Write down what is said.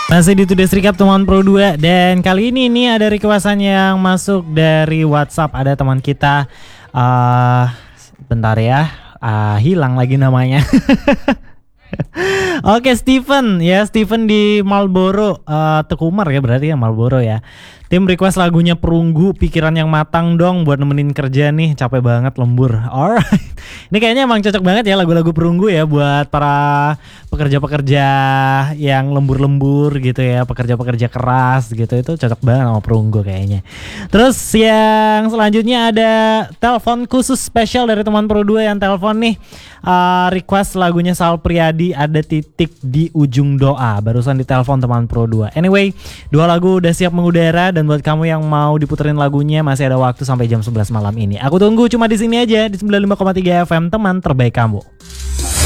Masih di Today's Recap teman Pro 2. Dan kali ini nih ada requestan yang masuk dari WhatsApp. Ada teman kita bentar ya, hilang lagi namanya. Oke, Steven ya, Steven di Marlboro, Tekumar ya berarti ya, Marlboro ya. Tim request lagunya Perunggu, Pikiran yang Matang dong buat nemenin kerja nih, capek banget lembur. Alright, ini kayaknya emang cocok banget ya lagu-lagu Perunggu ya buat para pekerja-pekerja yang lembur-lembur gitu ya, pekerja-pekerja keras gitu, itu cocok banget sama Perunggu kayaknya. Terus yang selanjutnya ada telepon khusus spesial dari teman Pro 2 yang telepon nih, request lagunya Sal Priadi, Ada Titik di Ujung Doa, barusan ditelepon teman Pro 2. Anyway, dua lagu udah siap mengudara. Dan buat kamu yang mau diputerin lagunya masih ada waktu sampai jam 11 malam ini. Aku tunggu cuma di sini aja di 95,3 FM, teman terbaik kamu.